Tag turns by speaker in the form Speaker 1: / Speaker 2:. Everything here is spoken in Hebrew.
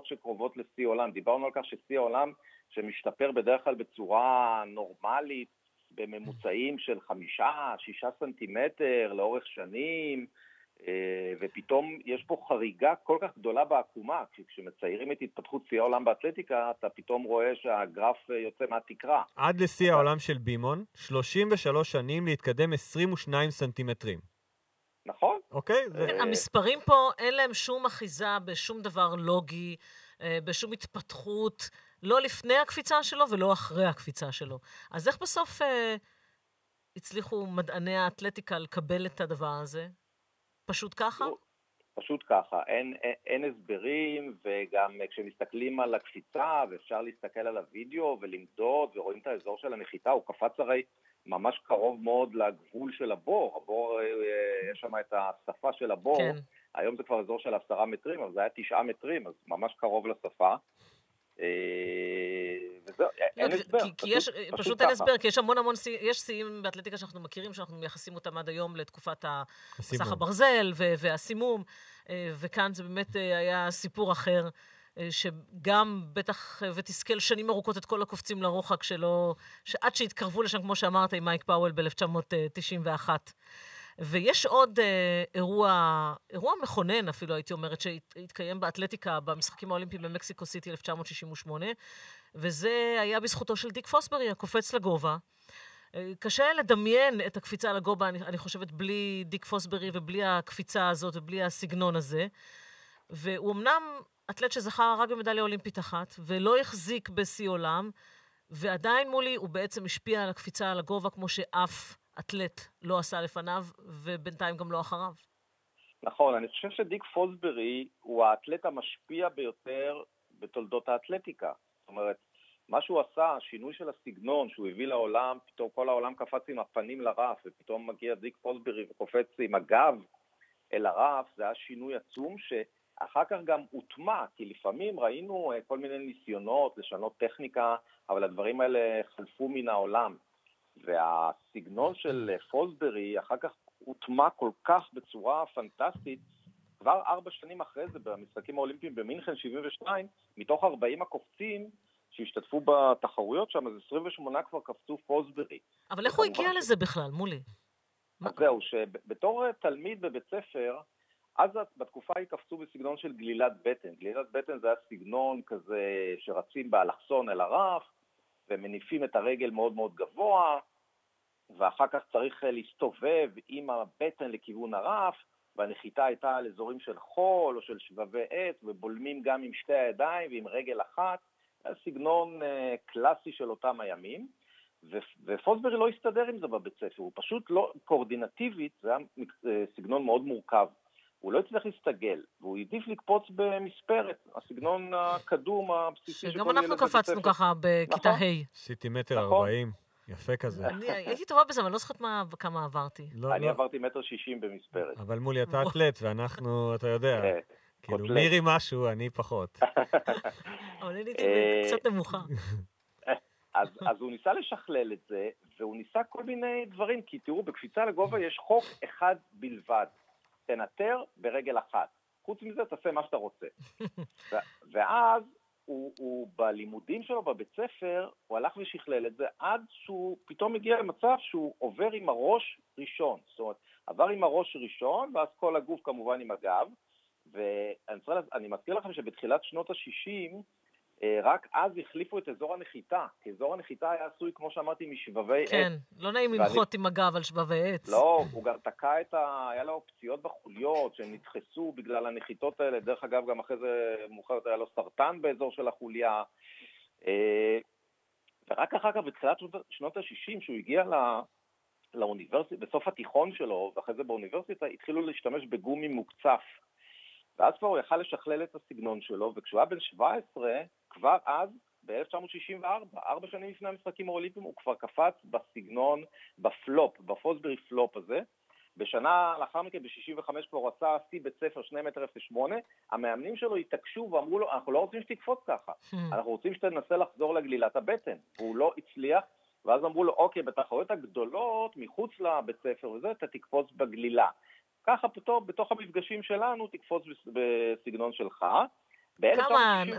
Speaker 1: שקרובות לשיא עולם. דיברנו על כך ששיא העולם שמשתפר בדרך כלל בצורה נורמלית, בממוצעים של 5-6 סנטימטר לאורך שנים, ופתאום יש פה חריגה כל כך גדולה בעקומה. כשמציירים את התפתחות שיא העולם באתלטיקה, אתה פתאום רואה שהגרף יוצא מהתקרה.
Speaker 2: עד לשיא העולם של בימון, 33 שנים להתקדם 22 סנטימטרים.
Speaker 1: נכון.
Speaker 2: אוקיי?
Speaker 3: המספרים פה אין להם שום אחיזה בשום דבר לוגי, בשום התפתחות, לא לפני הקפיצה שלו ולא אחרי הקפיצה שלו. אז איך בסוף הצליחו מדעני האתלטיקה לקבל את הדבר הזה? פשוט ככה?
Speaker 1: פשוט ככה. אין הסברים, וגם כשמסתכלים על הקפיצה, ואפשר להסתכל על הוידאו ולמדוד, ורואים את האזור של הנחיתה, הוא קפץ הרי ממש קרוב מאוד לגבול של הבור. הבור, יש שם את השפה של הבור. כן. היום זה כבר אזור של 10 מטרים, אבל זה היה 9 מטרים, אז ממש קרוב לשפה. וזהו, אין הסבר.
Speaker 3: פשוט אין הסבר, כי יש המון, יש שיאים באתלטיקה שאנחנו מכירים, שאנחנו מייחסים אותם עד היום לתקופת מסך הברזל והסימום, וכאן זה באמת היה סיפור אחר, שגם בטח ותסכל שנים ארוכות את כל הקופצים לרוחק שלו, שעד שהתקרבו לשם, כמו שאמרת, עם מייק פאוול ב-1991. ויש עוד אירוע מכונן אפילו, הייתי אומרת, שהתקיים באתלטיקה במשחקים האולימפיים במקסיקו סיטי 1968, וזה היה בזכותו של דיק פוסברי, הקופץ לגובה. קשה לדמיין את הקפיצה לגובה, אני חושבת, בלי דיק פוסברי ובלי הקפיצה הזאת ובלי הסגנון הזה. והוא אמנם אתלט שזכה רק במדליה אולימפית אחת, ולא החזיק בשיא עולם, ועדיין מולי הוא בעצם השפיע על הקפיצה על הגובה כמו שאף אתלט לא עשה לפניו, ובינתיים גם לא אחריו.
Speaker 1: נכון, אני חושב שדיק פוסברי הוא האתלט המשפיע ביותר בתולדות האתלטיקה. זאת אומרת, מה שהוא עשה, השינוי של הסגנון שהוא הביא לעולם, פתאום כל העולם קפץ עם הפנים לרף, ופתאום מגיע דיק פוסברי וקופץ עם הגב אל הרף, זה היה שינוי עצום שאחר כך גם הוטמע, כי לפעמים ראינו כל מיני ניסיונות לשנות טכניקה, אבל הדברים האלה חלפו מן העולם. והסגנון של פוסברי אחר כך הוטמע כל כך בצורה פנטסטית, כבר 4 שנים אחרי זה במשחקים האולימפיים במינכן 72, מתוך 40 הקופצים שהשתתפו בתחרויות שם, אז 28 כבר קפצו פוסברי.
Speaker 3: אבל איך הוא הגיע לזה בכלל, מולי?
Speaker 1: אז זהו, שבתור תלמיד בבית ספר, אז בתקופה היא קפצו בסגנון של גלילת בטן. גלילת בטן זה היה סגנון כזה שרצים באלכסון אל הרף, ומניפים את הרגל מאוד מאוד גבוה, ואחר כך צריך להסתובב עם הבטן לכיוון הרף, והנחיתה הייתה על אזורים של חול או של שבבי עץ, ובולמים גם עם שתי הידיים ועם רגל אחת. זה סגנון קלאסי של אותם הימים, ופוסברי לא הסתדר עם זה בבית ספר, הוא פשוט לא קואורדינטיבית, זה היה סגנון מאוד מורכב. הוא לא הצליח להסתגל, והוא העדיף לקפוץ במספרת, הסגנון הקדום הבסיסי.
Speaker 3: שגם אנחנו קפצנו ככה בכיתה ה'.
Speaker 2: סנטימטר 40, יפה כזה.
Speaker 3: אני הייתי טובה בזה, אבל אני לא זוכרת כמה עברתי.
Speaker 1: אני עברתי 1.60 במספרת.
Speaker 2: אבל מולי אתה אתלט, ואנחנו, אתה יודע, כאילו מירי משהו, אני פחות.
Speaker 3: אבל אני קצת נמוכה.
Speaker 1: אז הוא ניסה לשכלל את זה, והוא ניסה כל מיני דברים, כי תראו, בקפיצה לגובה יש חוק אחד בלבד. תנטר ברגל אחת. חוץ מזה, תעשה מה שאתה רוצה. ואז הוא בלימודים שלו בבית ספר, הוא הלך ושכלל את זה, עד שהוא פתאום הגיע למצב שהוא עובר עם הראש ראשון. זאת אומרת, עבר עם הראש ראשון, ואז כל הגוף כמובן עם הגב. ואני מזכיר לכם שבתחילת שנות ה-60, רק אז החליפו את אזור הנחיתה, כי אזור הנחיתה היה עשוי, כמו שאמרתי, משבבי עץ.
Speaker 3: כן, לא נעים למחות עם הגב על שבבי עץ.
Speaker 1: לא, הוא גם תקע היה לו פציעות בחוליות, שהם נדחסו בגלל הנחיתות האלה, דרך אגב, גם אחרי זה מאוחרת היה לו סרטן באזור של החוליה, ורק אחר כך, בתחילת שנות ה-60, שהוא הגיע לאוניברסיטה, בסוף התיכון שלו, ואחרי זה באוניברסיטה, התחילו להשתמש בגומי מוקצף, ואז כבר הוא יכל לשכלל את הסגנון שלו, וכשהוא היה בן 17, כבר אז, ב-1964, 4 שנים לפני המשחקים האולימפיים, הוא כבר קפץ בסגנון, בפלופ, בפוסברי פלופ הזה. בשנה לאחר מכן, ב-65 כבר הוא עשה שיא בית ספר 2.08 מטר, המאמנים שלו התעקשו ואמרו לו, אנחנו לא רוצים שתקפוץ ככה, אנחנו רוצים שתנסה לחזור לגלילת הבטן. והוא לא הצליח, ואז אמרו לו, אוקיי, בתחרויות הגדולות, מחוץ לבית ספר וזה, אתה תקפוץ בגלילה. ככה פתאום, בתוך המפגשים שלנו, תקפוץ בסגנון שלך.
Speaker 3: כמה